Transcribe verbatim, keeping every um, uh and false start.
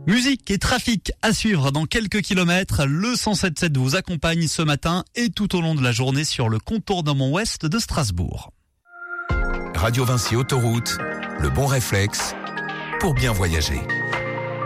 Musique et trafic à suivre dans quelques kilomètres. Le cent sept virgule sept vous accompagne ce matin et tout au long de la journée sur le contournement ouest de Strasbourg. Radio Vinci Autoroute, le bon réflexe pour bien voyager.